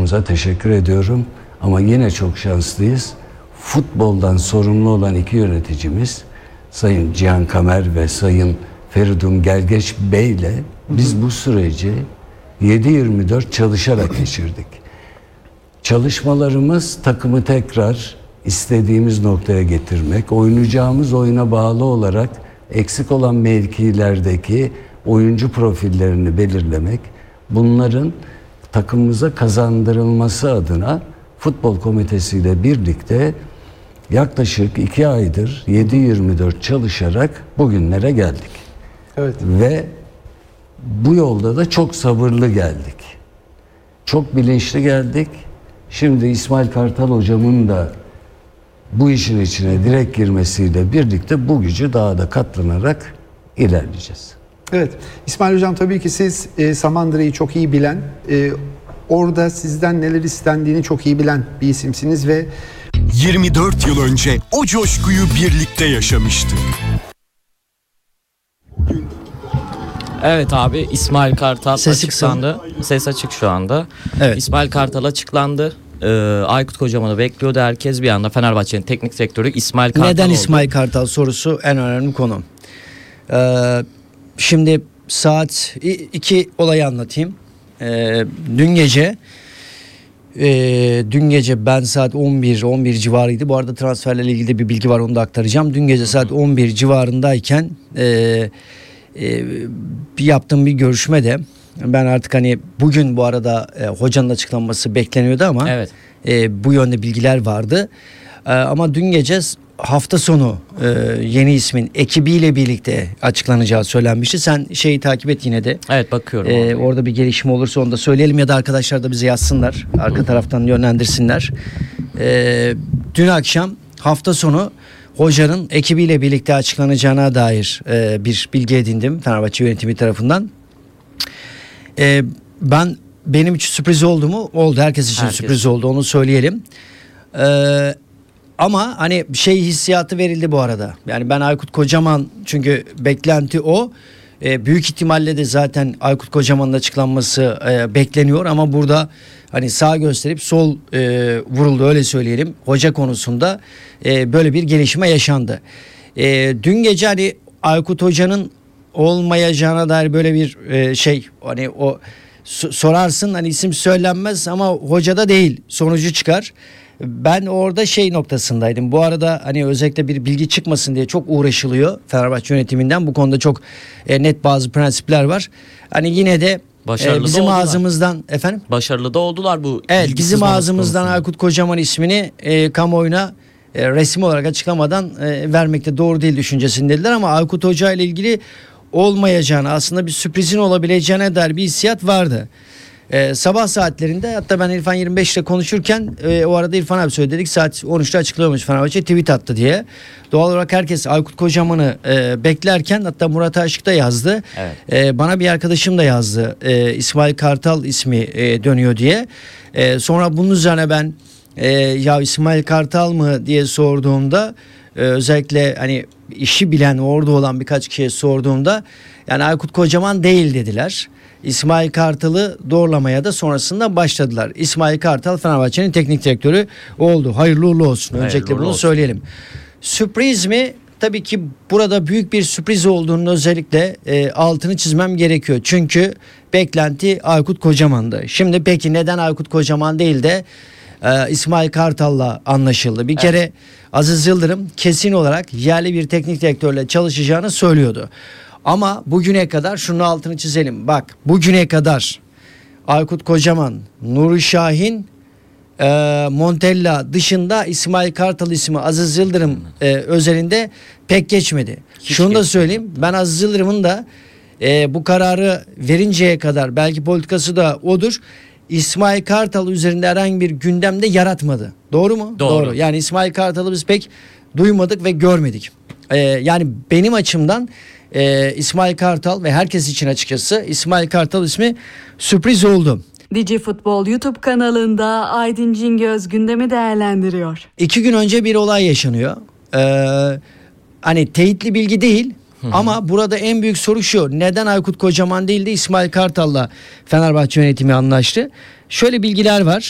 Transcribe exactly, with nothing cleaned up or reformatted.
sporumuza teşekkür ediyorum. Ama yine çok şanslıyız. Futboldan sorumlu olan iki yöneticimiz Sayın Cihan Kamer ve Sayın Feridun Gelgeç Bey ile biz bu süreci yedi yirmi dört çalışarak geçirdik. Çalışmalarımız takımı tekrar istediğimiz noktaya getirmek, oynayacağımız oyuna bağlı olarak eksik olan mevkilerdeki oyuncu profillerini belirlemek, bunların takımımıza kazandırılması adına futbol komitesiyle birlikte yaklaşık iki aydır yedi yirmi dört çalışarak bugünlere geldik. Evet. Ve bu yolda da çok sabırlı geldik. Çok bilinçli geldik. Şimdi İsmail Kartal hocamın da bu işin içine direkt girmesiyle birlikte bu gücü daha da katlanarak ilerleyeceğiz. Evet. İsmail Hocam, tabii ki siz e, Samandıra'yı çok iyi bilen, e, orada sizden neler istendiğini çok iyi bilen bir isimsiniz ve yirmi dört yıl önce o coşkuyu birlikte yaşamıştık. Evet abi, İsmail Kartal Ses açıklandı. Ses açık şu anda. Evet. İsmail Kartal açıklandı. Ee, Aykut Kocaman'ı bekliyordu herkes. Bir anda Fenerbahçe'nin teknik direktörü İsmail Kartal Neden oldu. İsmail Kartal sorusu en önemli konu. Ee, şimdi saat iki olayı anlatayım. Ee, dün gece e, dün gece ben saat on bir on bir civarıydı. Bu arada transferlerle ilgili de bir bilgi var, onu da aktaracağım. Dün gece saat on bir civarındayken e, e, yaptığım bir görüşmede ben artık hani bugün bu arada e, hocanın açıklanması bekleniyordu ama Evet. e, bu yönde bilgiler vardı. E, ama dün gece hafta sonu e, yeni ismin ekibiyle birlikte açıklanacağı söylenmişti. Sen şeyi takip et yine de. Evet, bakıyorum. E, orada bir gelişme olursa onu da söyleyelim ya da arkadaşlar da bize yazsınlar. Arka taraftan yönlendirsinler. E, dün akşam hafta sonu hocanın ekibiyle birlikte açıklanacağına dair e, bir bilgi edindim Fenerbahçe yönetimi tarafından. E, ben benim için sürpriz oldu mu? Oldu. Herkes için Herkes. sürpriz oldu. Onu söyleyelim. Eee Ama hani şey hissiyatı verildi bu arada. Yani ben Aykut Kocaman, çünkü beklenti o. E, büyük ihtimalle de zaten Aykut Kocaman'ın açıklanması e, bekleniyor. Ama burada hani sağ gösterip sol e, vuruldu, öyle söyleyelim. Hoca konusunda e, böyle bir gelişme yaşandı. E, dün gece hani Aykut Hoca'nın olmayacağına dair böyle bir e, şey, hani o sorarsın, hani isim söylenmez ama hocada değil sonucu çıkar. Ben orada şey noktasındaydım. Bu arada hani özellikle bir bilgi çıkmasın diye çok uğraşılıyor Fenerbahçe yönetiminden. Bu konuda çok e, net bazı prensipler var. Hani yine de e, bizim ağzımızdan efendim. Başarılı da oldular bu. Evet, bizim ağzımızdan Aykut Kocaman ismini e, kamuoyuna e, resmi olarak açıklamadan e, vermek de doğru değil düşüncesindediler ama Aykut Hoca ile ilgili olmayacağını, aslında bir sürprizin olabileceğine dair bir hissiyat vardı. Ee, sabah saatlerinde, hatta ben İrfan yirmi beş ile konuşurken e, o arada İrfan abi söyledik, saat on üçte açıklıyormuş Fenerbahçe, tweet attı diye. Doğal olarak herkes Aykut Kocaman'ı e, beklerken, hatta Murat Aşık da yazdı. Evet. E, bana bir arkadaşım da yazdı. E, İsmail Kartal ismi e, dönüyor diye. E, sonra bunun üzerine ben e, ya İsmail Kartal mı diye sorduğumda, e, özellikle hani işi bilen, orada olan birkaç kişiye sorduğumda yani Aykut Kocaman değil dediler. İsmail Kartal'ı doğrulamaya da sonrasında başladılar. İsmail Kartal Fenerbahçe'nin teknik direktörü oldu. Hayırlı uğurlu olsun. Hayırlı Öncelikle bunu olsun. söyleyelim. Sürpriz mi? Tabii ki burada büyük bir sürpriz olduğunu özellikle e, altını çizmem gerekiyor. Çünkü beklenti Aykut Kocaman'dı. Şimdi peki neden Aykut Kocaman değil de e, İsmail Kartal'la anlaşıldı? Bir Evet. kere Aziz Yıldırım kesin olarak yerli bir teknik direktörle çalışacağını söylüyordu. Ama bugüne kadar şunun altını çizelim. Bak, bugüne kadar Aykut Kocaman, Nuri Şahin, e, Montella dışında İsmail Kartal ismi Aziz Yıldırım e, özelinde pek geçmedi. Hiç Şunu da geçmedi. söyleyeyim. Ben Aziz Yıldırım'ın da e, bu kararı verinceye kadar, belki politikası da odur, İsmail Kartal üzerinde herhangi bir gündemde yaratmadı. Doğru mu? Doğru. Yani İsmail Kartal'ı biz pek duymadık ve görmedik. E, yani benim açımdan Ee, İsmail Kartal ve herkes için açıkçası İsmail Kartal ismi sürpriz oldu. Digi Futbol YouTube kanalında Aydın Cingöz gündemi değerlendiriyor. İki gün önce bir olay yaşanıyor. Ee, hani teyitli bilgi değil. Hı hı. Ama burada en büyük soru şu: neden Aykut Kocaman değil de İsmail Kartal'la Fenerbahçe yönetimi anlaştı? Şöyle bilgiler var.